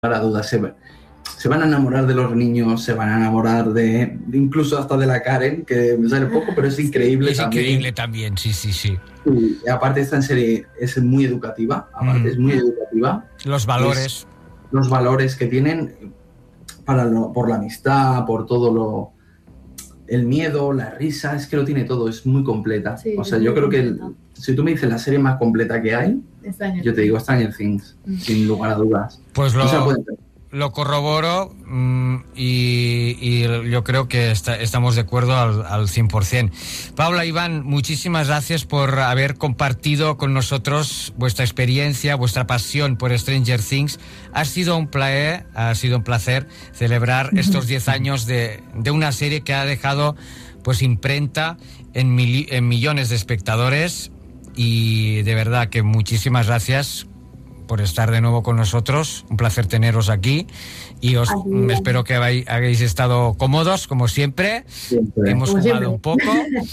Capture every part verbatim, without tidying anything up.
Para dudas, se, se van a enamorar de los niños, se van a enamorar de, de incluso hasta de la Karen, que me sale poco, pero es increíble es también. Es increíble también, sí, sí, sí. Y aparte esta serie es muy educativa, aparte mm. es muy educativa. Los valores. Es, los valores que tienen para lo, por la amistad, por todo lo... El miedo, la risa, es que lo tiene todo, es muy completa. Sí, o sea, yo creo completa. que el, si tú me dices la serie más completa que hay, yo te digo Stranger Things, mm. sin lugar a dudas. Pues lo, no lo corroboro mmm, y, y yo creo que está, estamos de acuerdo al, al cien por ciento. Paula, Iván, muchísimas gracias por haber compartido con nosotros vuestra experiencia, vuestra pasión por Stranger Things. Ha sido un placer, ha sido un placer celebrar estos diez años de, de una serie que ha dejado pues imprenta en, mil, en millones de espectadores, y de verdad que muchísimas gracias por estar de nuevo con nosotros. Un placer teneros aquí y os Así espero que hayáis estado cómodos como siempre, siempre. Hemos como jugado siempre. un poco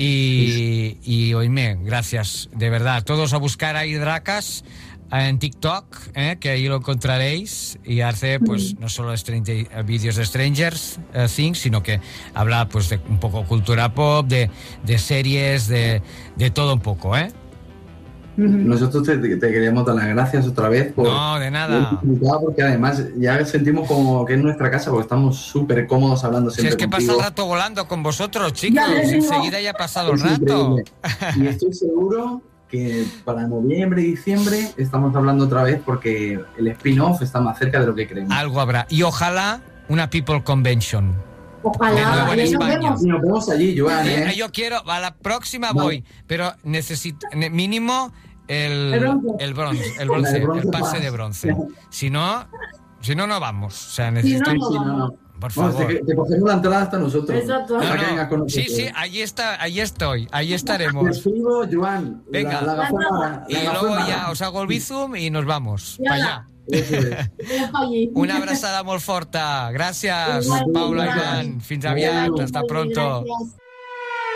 y, y oíme, gracias de verdad. Todos a buscar ahí Dracas en TikTok, ¿eh? Que ahí lo encontraréis, y hace pues no solo vídeos de Stranger uh, Things, sino que habla pues de un poco cultura pop, de, de series, de, de todo un poco, ¿eh? Nosotros te, te queríamos dar las gracias otra vez por, no, de nada, porque además ya sentimos como que es nuestra casa, porque estamos súper cómodos hablando siempre. Si es que contigo. Pasa el rato volando con vosotros, chicos, enseguida ya ha pasado el rato. Increíble. Y estoy seguro que para noviembre y diciembre estamos hablando otra vez, porque el spin-off está más cerca de lo que creemos. Algo habrá, y ojalá una People Convention. Ojalá, en España. Nos vemos. Nos vemos allí, Joan, ¿eh? Yo quiero, a la próxima no. voy, pero necesito mínimo el, el bronce, el, bronce, el, bronce, el, bronce, el pase más. de bronce. Si no, si no, no vamos. O sea, necesito... Si no, no, no. Por favor. Bueno, te, te cogemos la entrada hasta nosotros. Exacto. No, no. Sí, sí, ahí está, ahí estoy, ahí estaremos. Te escribo, Joan. Venga. La, la gafona, y la luego gafona. ya os hago el bizum y nos vamos. Ya para allá. Una abraçada molt forta. Gràcies, Paula i Iván. Fins aviat. Hasta pronto.